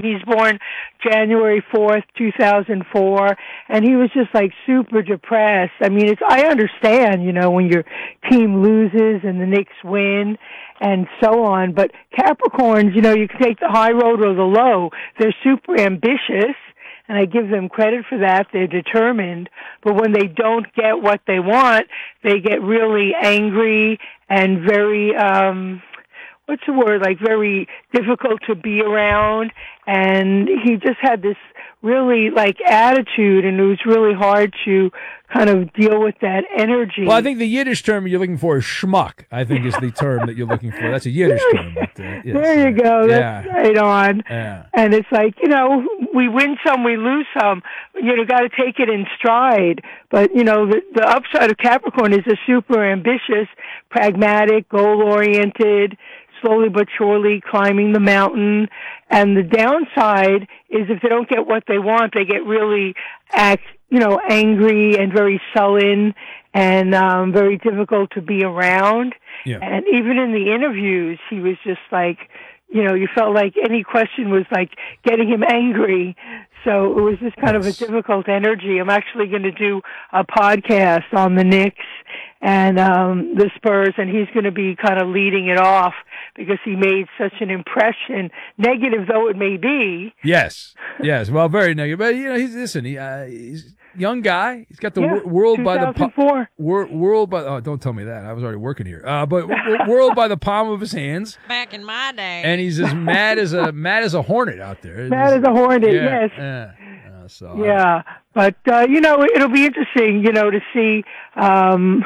He's born January 4th, 2004, and he was just like super depressed. I mean, I understand, when your team loses and the Knicks win and so on, but Capricorns, you can take the high road or the low. They're super ambitious, and I give them credit for that. They're determined, but when they don't get what they want, they get really angry and very, what's the word, like very difficult to be around. And he just had this really attitude, and it was really hard to kind of deal with that energy. Well, I think the Yiddish term you're looking for is schmuck, I think is the term that you're looking for. That's a Yiddish term. But, yes. There you go. That's right on. Yeah. And it's like, we win some, we lose some. Got to take it in stride. But, the upside of Capricorn is they're super ambitious, pragmatic, goal-oriented, slowly but surely climbing the mountain. And the downside is if they don't get what they want, they get really angry and very sullen and very difficult to be around. Yeah. And even in the interviews, he was just like, you felt like any question was like getting him angry. So it was just kind of a difficult energy. I'm actually going to do a podcast on the Knicks and the Spurs, and he's going to be kind of leading it off because he made such an impression, negative though it may be. Yes. Well, very negative. But, he's a young guy. He's got the world by the world by. Oh, don't tell me that. I was already working here. But world by the palm of his hands. Back in my day. And he's as mad as a hornet out there. Mad as a hornet. Yeah, yes. But it'll be interesting, to see. I'm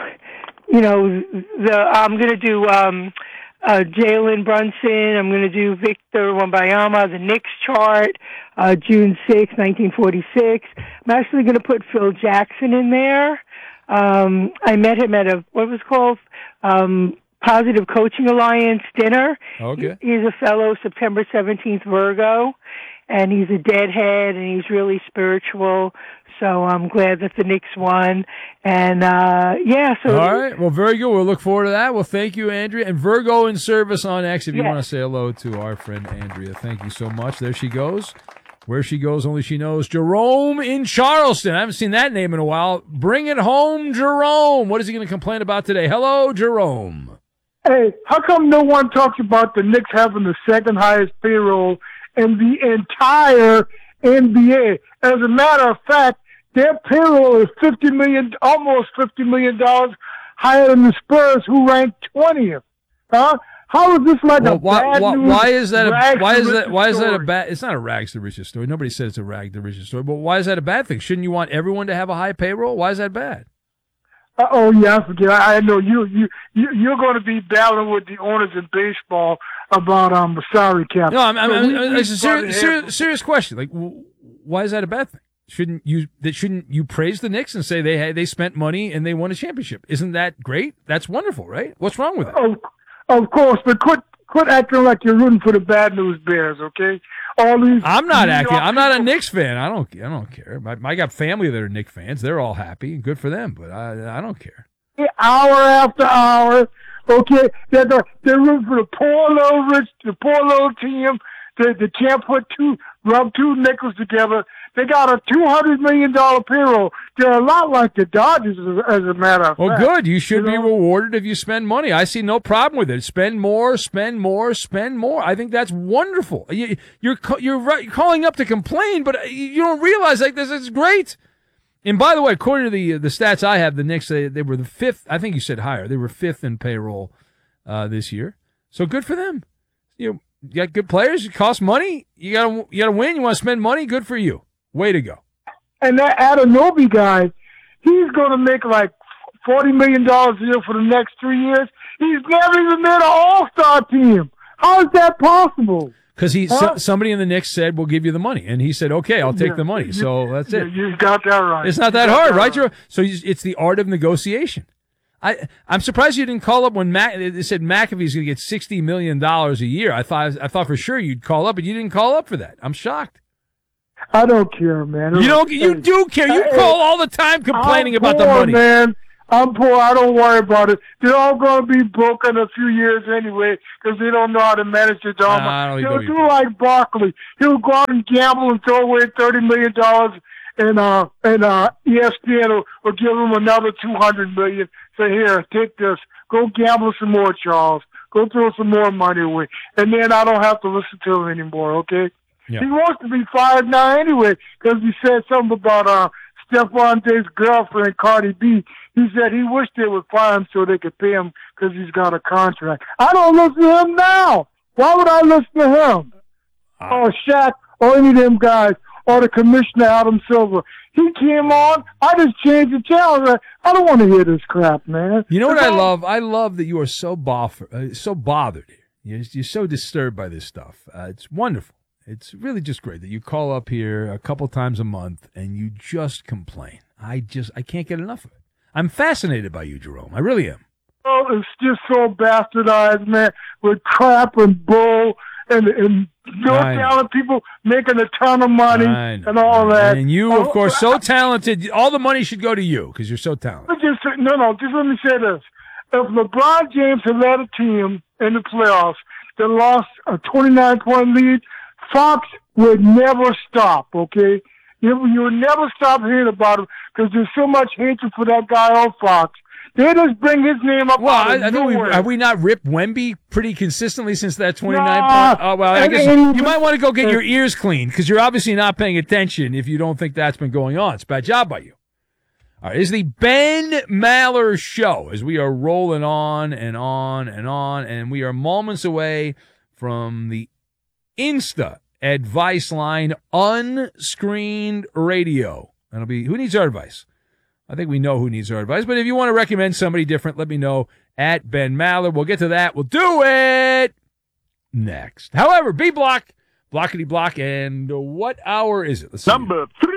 going to do Jalen Brunson. I'm going to do Victor Wembanyama, the Knicks chart, June 6, 1946. I'm actually going to put Phil Jackson in there. I met him at what was called Positive Coaching Alliance dinner. Okay. He's a fellow September 17th Virgo, and he's a deadhead, and he's really spiritual. So I'm glad that the Knicks won. And, so. All right. Well, very good. We'll look forward to that. Well, thank you, Andrea. And Virgo in service on X, if you want to say hello to our friend Andrea. Thank you so much. There she goes. Where she goes, only she knows. Jerome in Charleston. I haven't seen that name in a while. Bring it home, Jerome. What is he going to complain about today? Hello, Jerome. Hey, how come no one talks about the Knicks having the second highest payroll in the entire NBA? As a matter of fact, their payroll is almost $50 million higher than the Spurs, who ranked 20th. Huh? How is this like a bad news? Why is that a bad? It's not a rags to riches story. Nobody said it's a rag to riches story. But why is that a bad thing? Shouldn't you want everyone to have a high payroll? Why is that bad? I forget. I know you're going to be battling with the owners in baseball about salary cap. No, it's a serious question. Like, why is that a bad thing? Shouldn't you praise the Knicks and say they spent money and they won a championship? Isn't that great? That's wonderful, right? What's wrong with it? Of course, but quit acting like you're rooting for the bad news Bears, okay? I'm not acting. I'm not a Knicks fan. I don't care. I got family that are Knicks fans. They're all happy and good for them, but I don't care. Hour after hour, okay? They're rooting for the poor little team. They can't rub two nickels together. They got a $200 million payroll. They're a lot like the Dodgers, as a matter of fact. Well, good. You should be rewarded if you spend money. I see no problem with it. Spend more, spend more, spend more. I think that's wonderful. You're calling up to complain, but you don't realize like this is great. And by the way, according to the stats I have, the Knicks they were the fifth. I think you said higher. They were fifth in payroll this year. So good for them. You got good players. It costs money. You gotta win. You want to spend money. Good for you. Way to go. And that Anunoby guy, he's going to make like $40 million a year for the next 3 years. He's never even made an all-star team. How is that possible? Because somebody in the Knicks said, we'll give you the money. And he said, okay, I'll take the money. So that's it. You got that right. It's not that hard, right? So it's the art of negotiation. I'm surprised you didn't call up when they said McAfee's going to get $60 million a year. I thought for sure you'd call up, but you didn't call up for that. I'm shocked. I don't care, man. You do care. You call all the time complaining about the money. Man, I'm poor. I don't worry about it. They're all going to be broke in a few years anyway because they don't know how to manage their dollar. He'll do like Barkley. He'll go out and gamble and throw away $30 million, and ESPN will give him another $200 million. Say, here, take this. Go gamble some more, Charles. Go throw some more money away. And then I don't have to listen to him anymore, okay? Yeah. He wants to be fired now anyway because he said something about Stephon Diggs' girlfriend, Cardi B. He said he wished they would fire him so they could pay him because he's got a contract. I don't listen to him now. Why would I listen to him? Or Shaq, or any of them guys, or the commissioner, Adam Silver. He came on. I just changed the channel. I don't want to hear this crap, man. You know what I love? I love that you are so bothered. You're so disturbed by this stuff. It's wonderful. It's really just great that you call up here a couple times a month and you just complain. I can't get enough of it. I'm fascinated by you, Jerome. I really am. Oh, it's just so bastardized, man, with crap and bull and no talented people making a ton of money and all that. And you, of course, so talented. All the money should go to you because you're so talented. Just let me say this. If LeBron James had led a team in the playoffs that lost a 29-point lead, Fox would never stop, okay? You would never stop hearing about him because there's so much hatred for that guy on Fox. They just bring his name up. Well, I think have we not ripped Wemby pretty consistently since that 29-point? Oh, well, I guess you might want to go get your ears cleaned because you're obviously not paying attention if you don't think that's been going on. It's a bad job by you. All right, it's the Ben Maller Show as we are rolling on and on and on, and we are moments away from the Insta advice line, unscreened radio. That'll be, who needs our advice? I think we know who needs our advice, but if you want to recommend somebody different, let me know at Ben Maller. We'll get to that. We'll do it next. However, B-Block, Blockity Block, and what hour is it? Let's see. Number 3.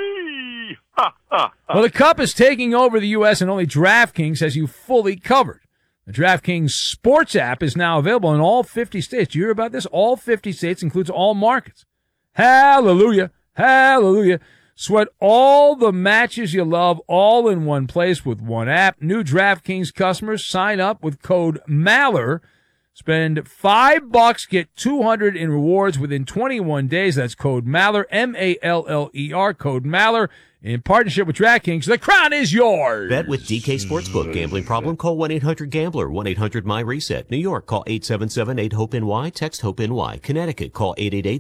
Well, the Cup is taking over the U.S., and only DraftKings has you fully covered. The DraftKings Sports app is now available in all 50 states. You hear about this? All 50 states, includes all markets. Hallelujah. Hallelujah. Sweat all the matches you love all in one place with one app. New DraftKings customers sign up with code MALLER. Spend $5, get $200 in rewards within 21 days. That's code MALLER, M-A-L-L-E-R, code MALLER. In partnership with DraftKings, the crown is yours. Bet with DK Sportsbook. Gambling problem? Call 1-800-GAMBLER. 1-800-MY-RESET. New York, call 877-8-HOPE-NY. Text HOPE-NY. Connecticut, call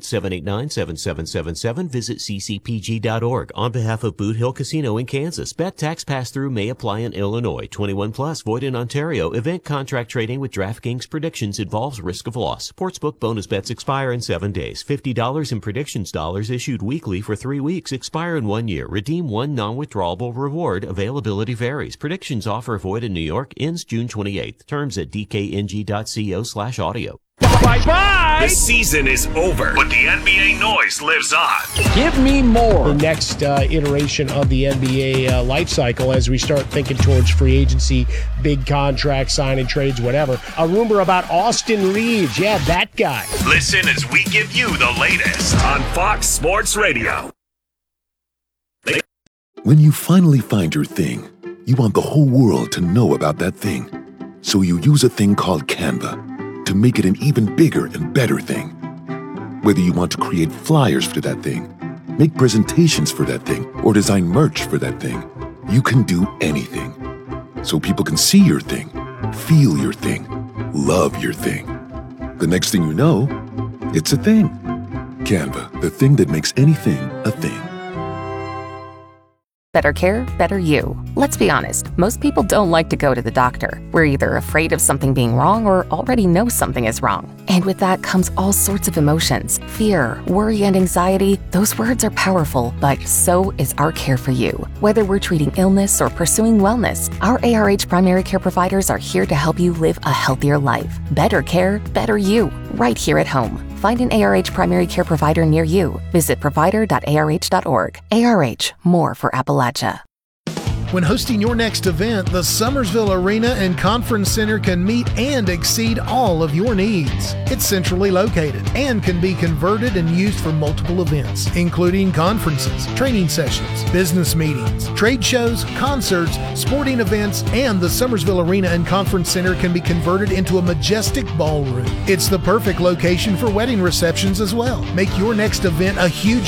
888-789-7777. Visit ccpg.org. On behalf of Boot Hill Casino in Kansas, bet tax pass-through may apply in Illinois. 21 plus, void in Ontario. Event contract trading with DraftKings predictions involves risk of loss. Sportsbook bonus bets expire in 7 days. $50 in predictions dollars issued weekly for 3 weeks. Expire in 1 year. Redeem one non-withdrawable reward. Availability varies. Predictions offer void in New York. Ends June 28th. Terms at dkng.co/audio. Bye-bye! The season is over, but the NBA noise lives on. Give me more. The next iteration of the NBA life cycle as we start thinking towards free agency, big contracts, signing trades, whatever. A rumor about Austin Reeves. Yeah, that guy. Listen as we give you the latest on Fox Sports Radio. When you finally find your thing, you want the whole world to know about that thing. So you use a thing called Canva to make it an even bigger and better thing. Whether you want to create flyers for that thing, make presentations for that thing, or design merch for that thing, you can do anything. So people can see your thing, feel your thing, love your thing. The next thing you know, it's a thing. Canva, the thing that makes anything a thing. Better care, better you. Let's be honest, most people don't like to go to the doctor. We're either afraid of something being wrong or already know something is wrong. And with that comes all sorts of emotions. Fear, worry, and anxiety. Those words are powerful, but so is our care for you. Whether we're treating illness or pursuing wellness, our ARH primary care providers are here to help you live a healthier life. Better care, better you. Right here at home. Find an ARH primary care provider near you. Visit provider.arh.org. ARH, more for Appalachia. When hosting your next event, the Summersville Arena and Conference Center can meet and exceed all of your needs. It's centrally located and can be converted and used for multiple events, including conferences, training sessions, business meetings, trade shows, concerts, sporting events, and the Summersville Arena and Conference Center can be converted into a majestic ballroom. It's the perfect location for wedding receptions as well. Make your next event a huge